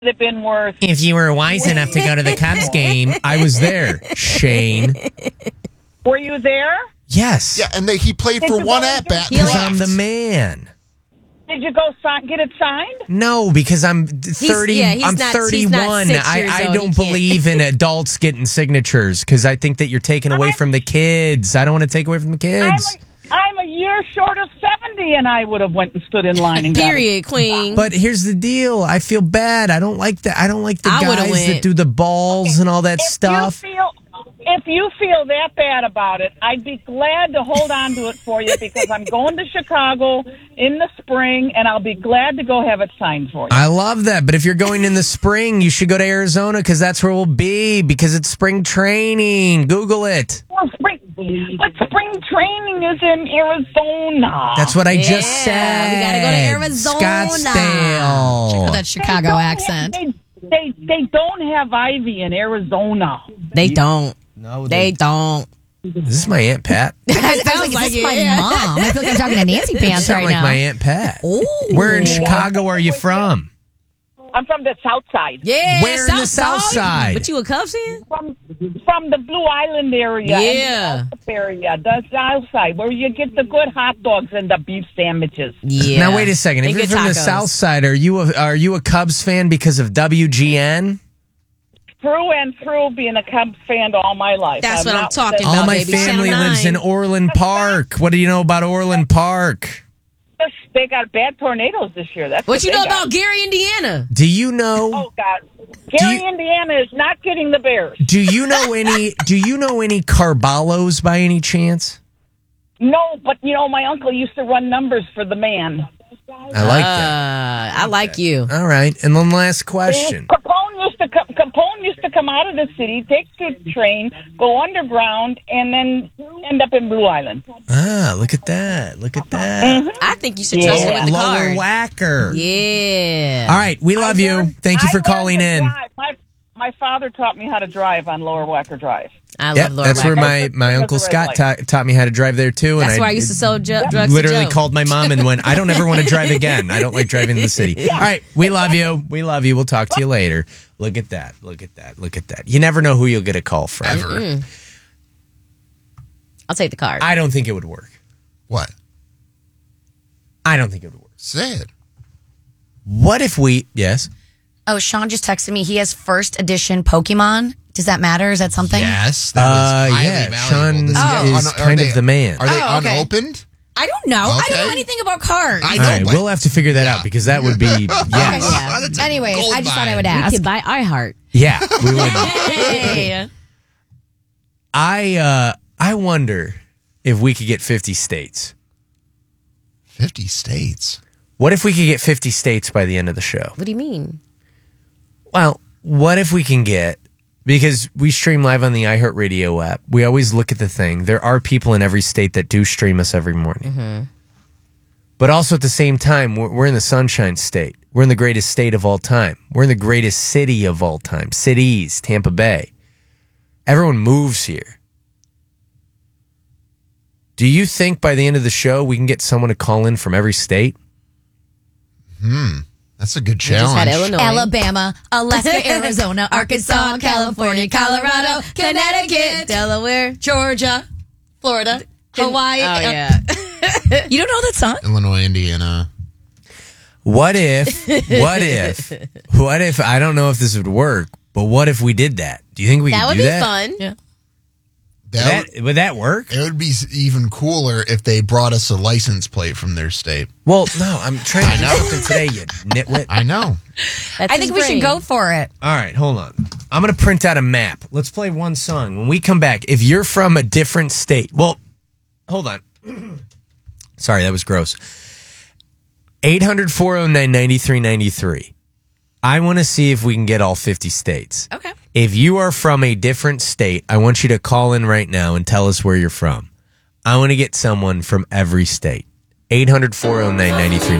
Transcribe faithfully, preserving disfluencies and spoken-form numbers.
have been worth. If you were wise enough to go to the Cubs game, I was there, Shane. Were you there? Yes. Yeah, and they, he played Did for you one go- at bat. Because I'm the man. Did you go sign, get it signed? No, because I'm thirty. yeah, he's I'm not- he's thirty-one. not six I, years I old. don't He can't. believe in adults getting signatures because I think that you're taking away from the kids. I don't want to take away from the kids. I'm a, I'm a year short of seventy, and I would have went and stood in line and got it. Period, queen. But here's the deal. I feel bad. I don't like the. I don't like the I would've guys went. that do the balls and all that If stuff. You feel, if you feel that bad about it, I'd be glad to hold on to it for you because I'm going to Chicago in the spring, and I'll be glad to go have it signed for you. I love that. But if you're going in the spring, you should go to Arizona because that's where we'll be because it's spring training. Google it. Well, spring, but spring training is in Arizona. That's what I Yeah, just said. we gotta go to Arizona. Scottsdale. That Chicago don't accent. Have, they, they they don't have Ivy in Arizona. They don't. No, They don't. Is this my Aunt Pat? I was like, is like this my it, yeah. mom? I feel like I'm talking to Nancy You Pants sound right like now. my Aunt Pat. Ooh. Where in Chicago are you from? I'm from the South Side. Yeah, Where in the South Side? But you a Cubs fan? From from the Blue Island area. Yeah. And the South area, the South Side, where you get the good hot dogs and the beef sandwiches. Yeah. Now wait a second. If And you're good from the tacos. South Side, are you a, are you a Cubs fan because of W G N? Through and through, being a Cubs fan all my life. That's what I'm not- talking All about, my baby. family Channel lives in nine. Orland Park. What do you know about Orland Park? They got bad tornadoes this year. That's What what you they know got. about Gary, Indiana? Do you know? Oh God, Gary, you- Indiana is not getting the Bears. Do you know any? Do you know any Carballos by any chance? No, but you know, my uncle used to run numbers for the man. I like that. Uh, I like you. All right, and then last question. Capone used to come, Capone used to come out of the city, take the train, go underground, and then end up in Blue Island. Ah, look at that! Look at that! I think you should trust him with the Lower card. whacker. Yeah. All right, we love I you. learned- Thank you I for learned calling to in. drive. My, my father taught me how to drive on Lower Wacker Drive. I Yeah, love Laura that's where Wagner. my, my uncle Scott ta- taught me how to drive there too. That's and where I used to sell ju- drugs literally to Joe. called my mom and went, I don't ever want to drive again. I don't like driving in the city. All right, we love you. We love you. We'll talk to you later. Look at that. Look at that. Look at that. You never know who you'll get a call from. Ever. I'll take the card. I don't think it would work. What? I don't think it would work. Say it. What if we, yes? Oh, Sean just texted me. He has first edition Pokemon. Does that matter? Is that something? Yes. That Uh, was highly yeah, valuable. Sean This is are kind they- of the man. Are they Oh, okay. unopened? I don't know. I don't know Okay. anything about cards. I All know, right, but- we'll have to figure that out because that would be, yes. Okay, yeah. That's a Anyways, gold I just thought I mine. would You ask. could buy iHeart. Yeah, we would. Hey. I, uh, I wonder if we could get fifty states. fifty states. What if we could get fifty states by the end of the show? What do you mean? Well, what if we can get, because we stream live on the iHeartRadio app, we always look at the thing. There are people in every state that do stream us every morning. Mm-hmm. But also at the same time, we're, we're in the Sunshine State. We're in the greatest state of all time. We're in the greatest city of all time. Cities, Tampa Bay. Everyone moves here. Do you think by the end of the show we can get someone to call in from every state? That's a good We just had challenge. Illinois. Alabama, Alaska, Arizona, Arkansas, California, Colorado, Connecticut, Delaware, Georgia, Florida, Hawaii. Oh yeah. You don't know that song? Illinois, Indiana. What if, what if, what if, I don't know if this would work, but what if we did that? Do you think we That could would do be that? fun. Yeah. That, That, would that work? it would be s- even cooler if they brought us a license plate from their state. Well, no, I'm trying to do something today, you nitwit. I know. That's I think his we should brain. go for it. All right, hold on. I'm going to print out a map. Let's play one song. When we come back, if you're from a different state, well, hold on. Sorry, that was gross. eight hundred, four oh nine, nine three nine three. I want to see if we can get all fifty states. Okay. If you are from a different state, I want you to call in right now and tell us where you're from. I want to get someone from every state. eight hundred, four oh nine, nine three nine three.